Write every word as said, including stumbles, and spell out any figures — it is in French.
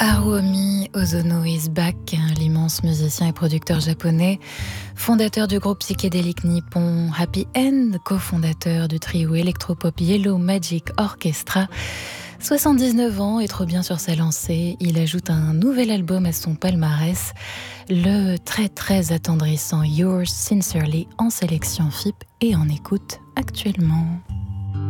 Haruomi Ozono is back, l'immense musicien et producteur japonais, fondateur du groupe psychédélique nippon Happy End, cofondateur du trio électropop Yellow Magic Orchestra. soixante-dix-neuf ans et trop bien sur sa lancée, il ajoute un nouvel album à son palmarès, le très très attendrissant Yours Sincerely en sélection F I P et en écoute actuellement.